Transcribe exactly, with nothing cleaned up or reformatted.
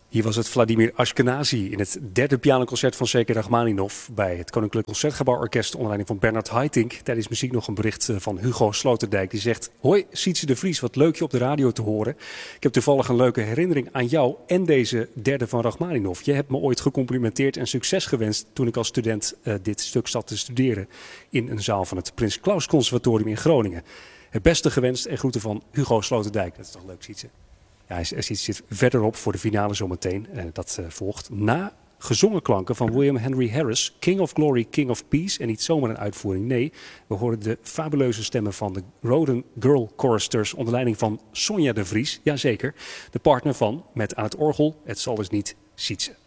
Hier was het Vladimir Ashkenazy in het derde pianoconcert van Sergej Rachmaninov bij het Koninklijk Concertgebouworkest onder leiding van Bernard Haitink. Tijdens muziek nog een bericht van Hugo Sloterdijk die zegt: Hoi, Sietse de Vries, wat leuk je op de radio te horen. Ik heb toevallig een leuke herinnering aan jou en deze derde van Rachmaninov. Je hebt me ooit gecomplimenteerd en succes gewenst toen ik als student uh, dit stuk zat te studeren in een zaal van het Prins Claus Conservatorium in Groningen. Het beste gewenst en groeten van Hugo Sloterdijk. Dat is toch leuk, Sietse? Ja, hij, hij zit verderop voor de finale zometeen. En dat uh, volgt na gezongen klanken van William Henry Harris. King of Glory, King of Peace. En niet zomaar een uitvoering. Nee, we horen de fabuleuze stemmen van de Roden Girl Choristers onder leiding van Sonja de Vries. Jazeker, de partner van, met aan het orgel, het zal dus niet, Sietse.